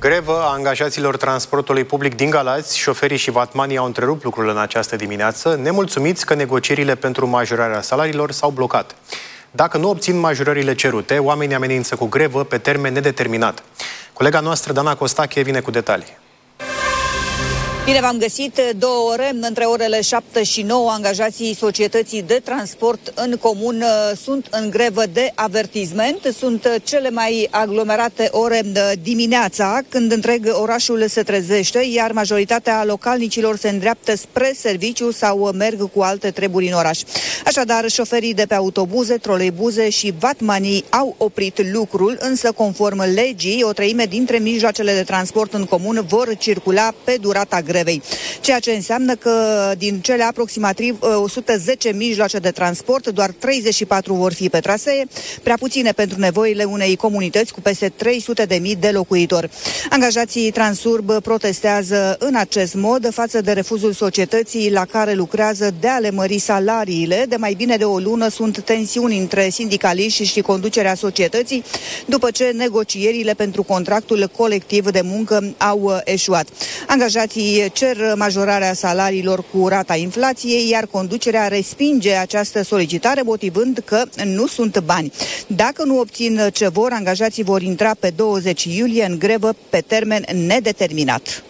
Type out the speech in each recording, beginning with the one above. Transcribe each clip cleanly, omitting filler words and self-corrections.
Grevă a angajaților transportului public din Galați. Șoferii și vatmanii au întrerupt lucrul în această dimineață, nemulțumiți că negocierile pentru majorarea salariilor s-au blocat. Dacă nu obțin majorările cerute, oamenii amenință cu grevă pe termen nedeterminat. Colega noastră, Dana Costache, vine cu detalii. Bine v-am găsit. 2 ore, între orele 7 și 9, angajații societății de transport în comun sunt în grevă de avertisment. Sunt cele mai aglomerate ore dimineața, când întreg orașul se trezește, iar majoritatea localnicilor se îndreaptă spre serviciu sau merg cu alte treburi în oraș. Așadar, șoferii de pe autobuze, troleibuze și vatmanii au oprit lucrul, însă conform legii, o treime dintre mijloacele de transport în comun vor circula pe durata grevei. Ceea ce înseamnă că din cele aproximativ 110 mijloace de transport, doar 34 vor fi pe trasee, prea puține pentru nevoile unei comunități cu peste 300.000 de locuitori. Angajații Transurb protestează în acest mod față de refuzul societății la care lucrează de a le mări salariile. De mai bine de o lună sunt tensiuni între sindicaliști și conducerea societății, după ce negocierile pentru contractul colectiv de muncă au eșuat. Angajații cer majorarea salariilor cu rata inflației, iar conducerea respinge această solicitare, motivând că nu sunt bani. Dacă nu obțin ce vor, angajații vor intra pe 20 iulie în grevă pe termen nedeterminat.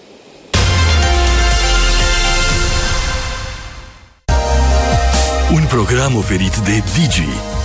Un program oferit de Digi,